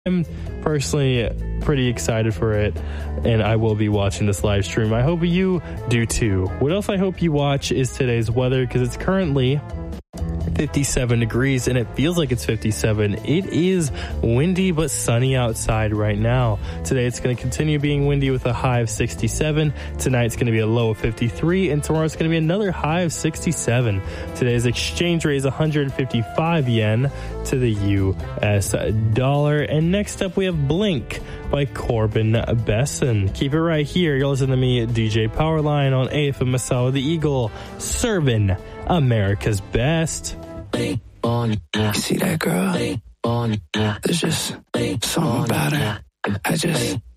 I'm personally pretty excited for it, and I will be watching this live stream. I hope you do too. What else I hope you watch is today's weather, because it's currently 57 degrees and it feels like it's 57. It is windy but sunny outside right now. Today it's going to continue being windy with a high of 67. Tonight it's going to be a low of 53, and tomorrow it's going to be another high of 67. Today's exchange rate is 155 yen to the US dollar. And next up we have Blink by Corbin Besson. Keep it right here. You're listening to me, DJ Powerline, on AFM Masala the Eagle, serving America's best. See that girl? There's just something about her. I just